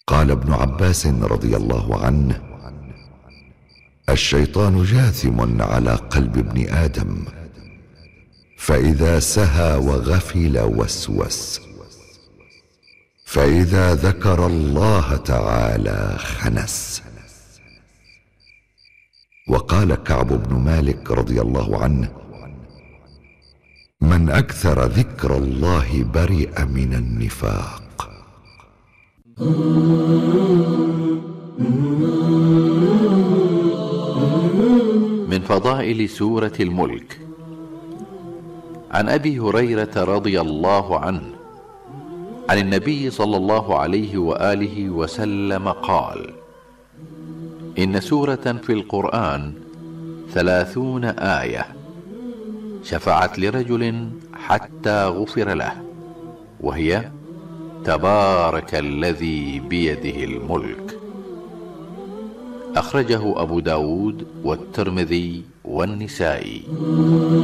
قال ابن عباس رضي الله عنه: الشيطان جاثم على قلب ابن آدم، فإذا سهى وغفل وسوس، فإذا ذكر الله تعالى خنس. وقال كعب بن مالك رضي الله عنه: من أكثر ذكر الله برئ من النفاق. من فضائل سورة الملك. عن أبي هريرة رضي الله عنه عن النبي صلى الله عليه وآله وسلم قال: إن سورة في القرآن 30 آية شفعت لرجل حتى غفر له، وهي: تبارك الذي بيده الملك. أخرجه أبو داود والترمذي والنسائي.